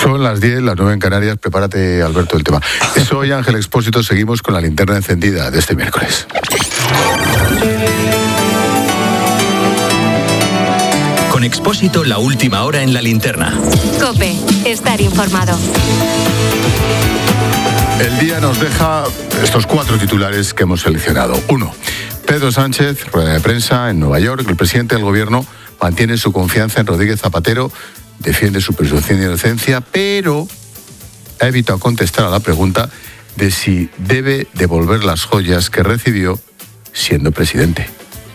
Son las 10, las 9 en Canarias. Prepárate, Alberto, el tema. Soy Ángel Expósito. Seguimos con la linterna encendida de este miércoles. Con Expósito, la última hora en la linterna. COPE, estar informado. El día nos deja estos 4 titulares que hemos seleccionado. 1. Pedro Sánchez, rueda de prensa en Nueva York. El presidente del gobierno mantiene su confianza en Rodríguez Zapatero, defiende su presunción de inocencia, pero ha evitado contestar a la pregunta de si debe devolver las joyas que recibió siendo presidente.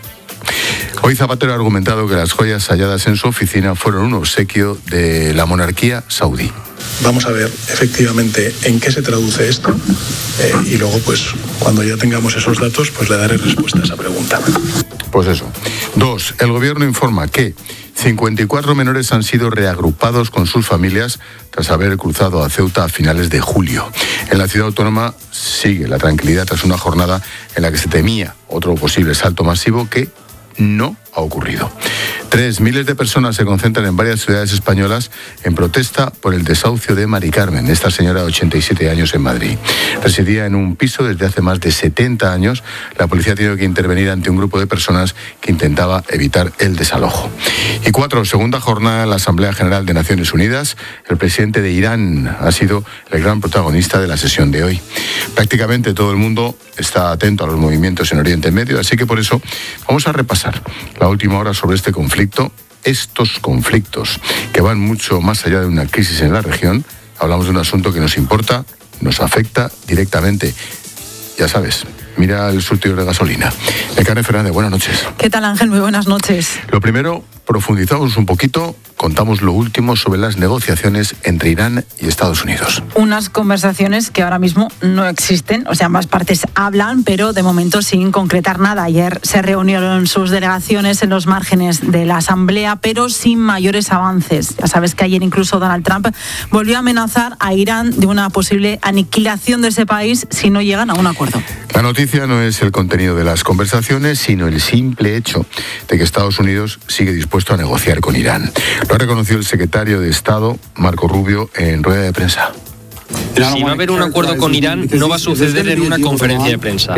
Hoy Zapatero ha argumentado que las joyas halladas en su oficina fueron un obsequio de la monarquía saudí. Vamos a ver efectivamente en qué se traduce esto y luego, pues, cuando ya tengamos esos datos, pues le daré respuesta a esa pregunta. Pues eso. 2. El gobierno informa que 54 menores han sido reagrupados con sus familias tras haber cruzado a Ceuta a finales de julio. En la ciudad autónoma sigue la tranquilidad tras una jornada en la que se temía otro posible salto masivo que no ha ocurrido. 3. Miles de personas se concentran en varias ciudades españolas en protesta por el desahucio de Mari Carmen, esta señora de 87 años en Madrid. Residía en un piso desde hace más de 70 años. La policía ha tenido que intervenir ante un grupo de personas que intentaba evitar el desalojo. Y 4. Segunda jornada en la Asamblea General de Naciones Unidas. El presidente de Irán ha sido el gran protagonista de la sesión de hoy. Prácticamente todo el mundo está atento a los movimientos en Oriente Medio, así que por eso vamos a repasar la última hora sobre este conflicto, estos conflictos que van mucho más allá de una crisis en la región. Hablamos de un asunto que nos importa, nos afecta directamente. Ya sabes, mira el surtidor de gasolina. Nekane Fernández, buenas noches. ¿Qué tal, Ángel? Muy buenas noches. Lo primero, profundizamos un poquito, contamos lo último sobre las negociaciones entre Irán y Estados Unidos. Unas conversaciones que ahora mismo no existen, o sea, ambas partes hablan, pero de momento sin concretar nada. Ayer se reunieron sus delegaciones en los márgenes de la Asamblea, pero sin mayores avances. Ya sabes que ayer incluso Donald Trump volvió a amenazar a Irán de una posible aniquilación de ese país si no llegan a un acuerdo. La noticia no es el contenido de las conversaciones, sino el simple hecho de que Estados Unidos sigue dispuesto a negociar con Irán. Lo ha reconocido el secretario de Estado, Marco Rubio, en rueda de prensa. Si va a haber un acuerdo con Irán, no va a suceder en una conferencia de prensa.